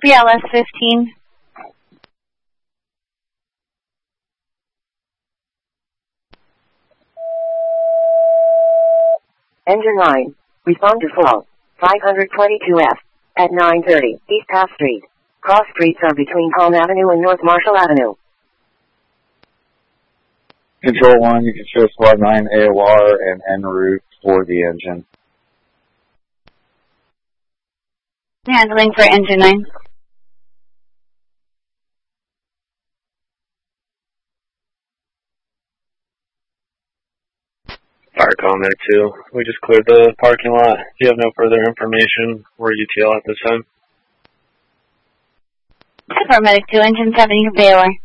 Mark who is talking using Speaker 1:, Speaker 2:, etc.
Speaker 1: BLS 15.
Speaker 2: Engine 9. Respond to fault. 522F. At 9:30 East Path Street. Cross streets are between Palm Avenue and North Marshall Avenue.
Speaker 3: Control 1, you can show Squad 9 AOR and en route for the engine.
Speaker 1: Handling for engine 9.
Speaker 4: Fire Command 2, we just cleared the parking lot. If you have no further information, we're UTL at this time.
Speaker 1: Paramedic 2, engine 7, your Baylor.